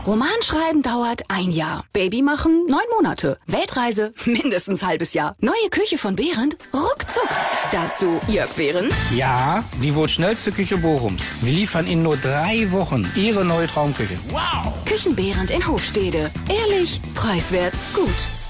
Romanschreiben dauert 1 Jahr. Baby machen 9 Monate. Weltreise mindestens halbes Jahr. Neue Küche von Behrendt? Ruckzuck. Dazu Jörg Behrendt. Ja, die wohl schnellste Küche Bochums. Wir liefern in nur 3 Wochen Ihre neue Traumküche. Wow! Küchen Behrendt in Hofstede. Ehrlich, preiswert, gut.